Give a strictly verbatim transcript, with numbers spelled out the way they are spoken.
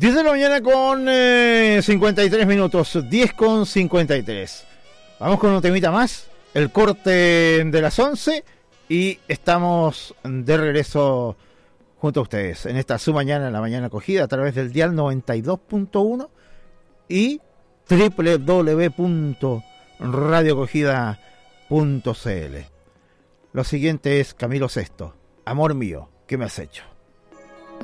diez de la mañana con eh, cincuenta y tres minutos, diez con cincuenta y tres. Vamos con un temita más, el corte de las once, y estamos de regreso junto a ustedes en esta su mañana, en la mañana acogida, a través del dial noventa y dos punto uno y doble u doble u doble u punto radio acogida punto c l. Lo siguiente es Camilo Sesto, Amor mío, ¿qué me has hecho?